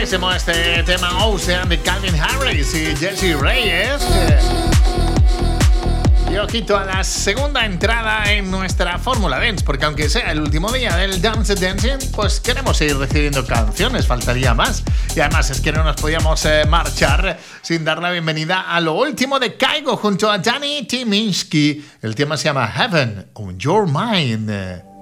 buenísimo este tema Ocean de Calvin Harris y Jesse Reyes. Y ojito a la segunda entrada en nuestra Fórmula Dance, porque aunque sea el último día del Dance Dancing, pues queremos seguir recibiendo canciones, faltaría más. Y además es que no nos podíamos marchar sin dar la bienvenida a lo último de Kygo junto a Danny Tyminski. El tema se llama Heaven on Your Mind.